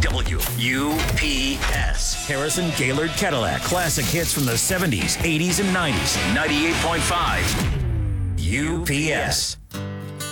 WUPS. Harrison Gaylord Cadillac. Classic hits from the 70s, 80s, and 90s. 98.5 UPS.